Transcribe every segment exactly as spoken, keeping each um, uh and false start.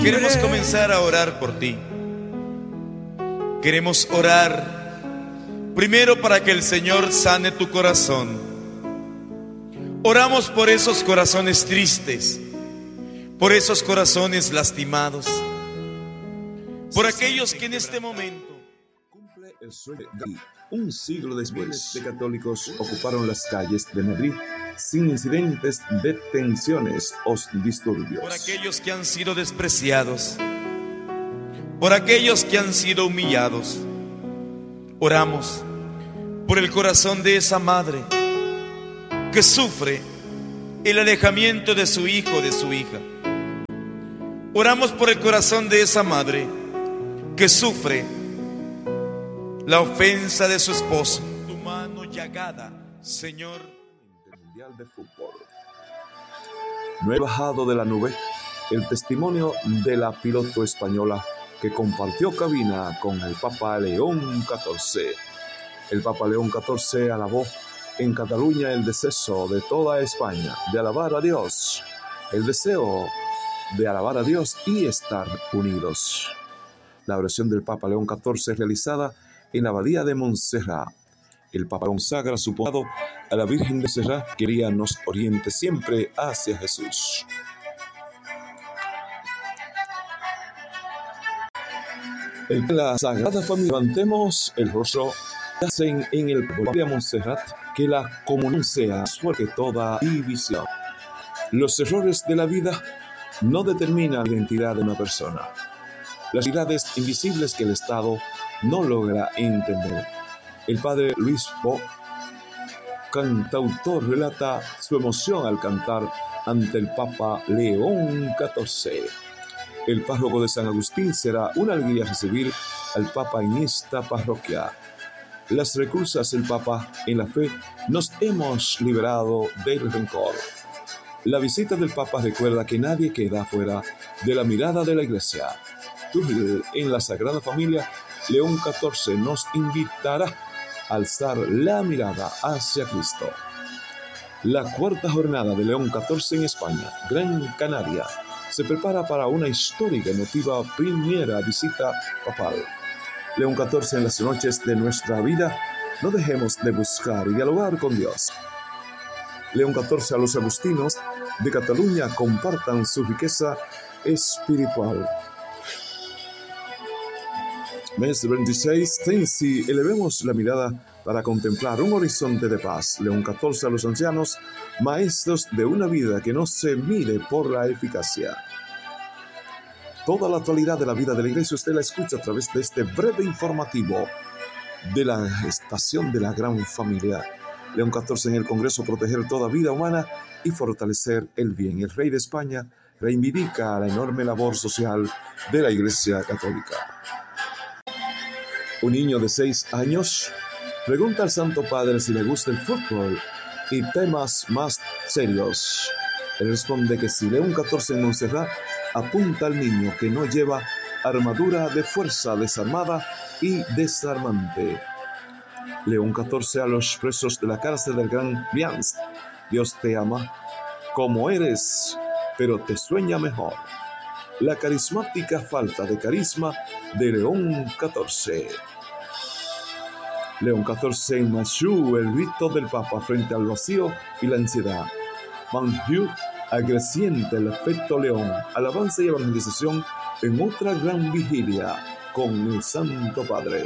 Queremos comenzar a orar por ti. Queremos orar primero para que el Señor sane tu corazón. Oramos por esos corazones tristes, por esos corazones lastimados, por aquellos que en este momento cumple el sueño de Gaudí. Un siglo después, miles de católicos ocuparon las calles de Madrid sin incidentes de tensiones o disturbios. Por aquellos que han sido despreciados, por aquellos que han sido humillados, oramos por el corazón de esa madre que sufre el alejamiento de su hijo o de su hija. Oramos por el corazón de esa madre que sufre la ofensa de su esposo. Tu mano llagada, Señor. Mundial de Fútbol. No he bajado de la nube el testimonio de la piloto española que compartió cabina con el Papa León catorce. El Papa León catorce alabó en Cataluña el deseo de toda España de alabar a Dios, el deseo de alabar a Dios y estar unidos. La oración del Papa León catorce realizada en la abadía de Montserrat. El Papa consagra su poblado a la Virgen de Montserrat, que quería nos oriente siempre hacia Jesús. En la Sagrada Familia levantemos el rostro, hacen en el pueblo de Montserrat, que la comunión sea más fuerte que toda división. Los errores de la vida no determinan la identidad de una persona. Las realidades invisibles que el Estado no logra entender. El padre Luis Bo, cantautor, relata su emoción al cantar ante el Papa León catorce. El párroco de San Agustín será una alegría recibir al Papa en esta parroquia. Las reclusas del Papa en la fe nos hemos liberado del rencor. La visita del Papa recuerda que nadie queda fuera de la mirada de la Iglesia. Túnel en la Sagrada Familia, León catorce nos invitará a alzar la mirada hacia Cristo. La cuarta jornada de León catorce en España, Gran Canaria, se prepara para una histórica y emotiva primera visita papal. León catorce en las noches de nuestra vida, no dejemos de buscar y dialogar con Dios. León catorce a los agustinos de Cataluña compartan su riqueza espiritual. Mes veintiséis, Tensi, elevemos la mirada para contemplar un horizonte de paz. León catorce a los ancianos, maestros de una vida que no se mide por la eficacia. Toda la actualidad de la vida de la Iglesia usted la escucha a través de este breve informativo de la estación de la Gran Familia. León catorce en el Congreso, proteger toda vida humana y fortalecer el bien. El rey de España reivindica la enorme labor social de la Iglesia Católica. Un niño de seis años pregunta al Santo Padre si le gusta el fútbol y temas más serios. Él responde que si León catorce en Montserrat apunta al niño que no lleva armadura de fuerza desarmada y desarmante. León catorce a los presos de la cárcel del Gran Briansk. Dios te ama como eres, pero te sueña mejor. La carismática falta de carisma de León catorce. León catorce en Manchú, el grito del Papa frente al vacío y la ansiedad. Manchú, agresiente el efecto León, alabanza y evangelización en otra gran vigilia con el Santo Padre.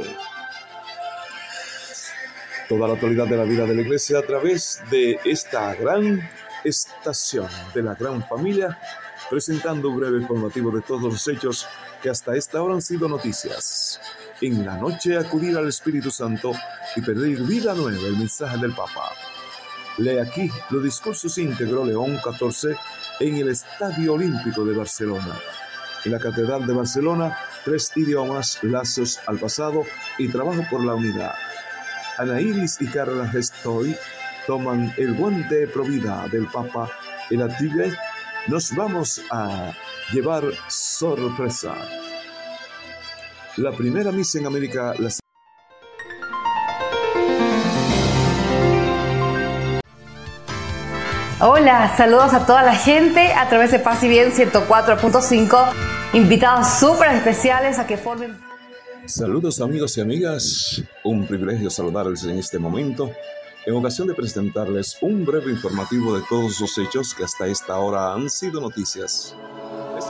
Toda la actualidad de la vida de la Iglesia a través de esta gran estación de la Gran Familia, presentando un breve informativo de todos los hechos que hasta esta hora han sido noticias. En la noche acudir al Espíritu Santo y pedir vida nueva, el mensaje del Papa. Lee aquí los discursos íntegros León catorce en el Estadio Olímpico de Barcelona. En la Catedral de Barcelona, tres idiomas, lazos al pasado y trabajo por la unidad. Ana Iris y Carla Gestoy toman el guante pro vida del Papa en la Tibet. Nos vamos a llevar sorpresa. La primera misa en América la Hola, saludos a toda la gente a través de Paz y Bien ciento cuatro punto cinco. invitados súper especiales a que formen. Saludos amigos y amigas, un privilegio saludarles en este momento, en ocasión de presentarles un breve informativo de todos los hechos que hasta esta hora han sido noticias.